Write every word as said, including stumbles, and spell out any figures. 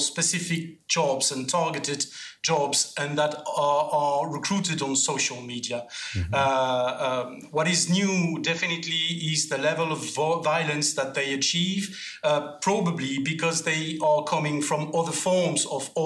for specific jobs and targeted jobs, and that are, are recruited on social media. Mm-hmm. Uh, um, what is new, definitely, is the level of vo- violence that they achieve, uh, probably because they are coming from other forms of